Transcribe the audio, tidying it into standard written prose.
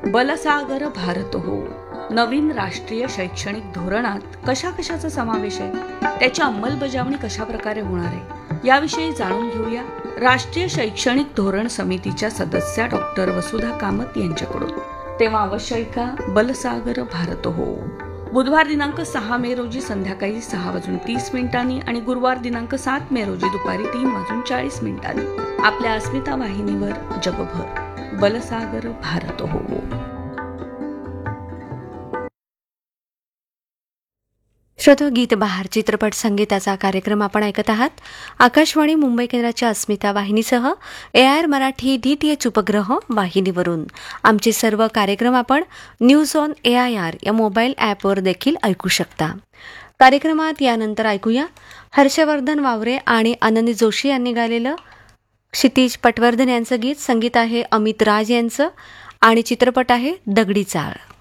बलसागर भारत हो. नवीन राष्ट्रीय शैक्षणिक धोरणात कशाचा समावेश आहे, त्याची अंमलबजावणी कशा प्रकारे होणार आहे याविषयी जाणून घेऊया राष्ट्रीय शैक्षणिक धोरण समितीच्या सदस्या डॉक्टर वसुधा कामत यांच्याकडून. तेव्हा अवश्य ऐका बलसागर भारत हो. बुधवार दिनांक 6 मे रोजी संध्याकाळी 6:30 आणि गुरुवार दिनांक 7 मे रोजी दुपारी 3:40 आपल्या अस्मिता वाहिनीवर जगभर बलसागर भारत हो. श्रोतो, गीत बहार चित्रपट संगीताचा कार्यक्रम आपण ऐकत आहात. आकाशवाणी मुंबई केंद्राच्या अस्मिता वाहिनीसह AIR मराठी DTH उपग्रह वाहिनीवरून आमचे सर्व कार्यक्रम आपण न्यूज ऑन AIR या मोबाईल ॲपवर देखील ऐकू शकता. कार्यक्रमात यानंतर ऐकूया हर्षवर्धन वावरे आणि आनंदी जोशी यांनी गायलेलं क्षितिज पटवर्धन यांचं गीत. संगीत आहे अमित राज यांचं आणि चित्रपट आहे दगडी चाळ.